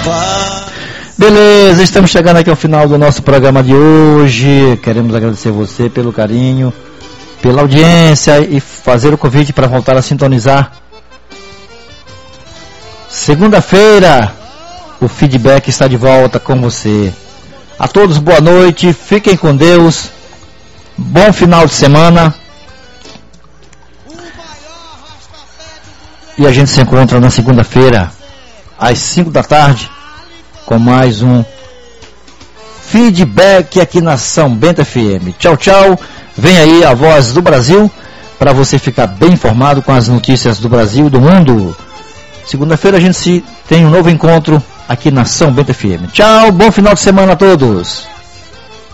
Beleza, estamos chegando aqui ao final do nosso programa de hoje. Queremos agradecer você pelo carinho, pela audiência e fazer o convite para voltar a sintonizar. Segunda-feira, o feedback está de volta com você. A todos, boa noite, fiquem com Deus, bom final de semana. E a gente se encontra na segunda-feira, às 5 da tarde, com mais um feedback aqui na São Bento FM. Tchau, tchau. Vem aí a Voz do Brasil, para você ficar bem informado com as notícias do Brasil e do mundo. Segunda-feira a gente tem um novo encontro aqui na São Bento FM. Tchau, bom final de semana a todos.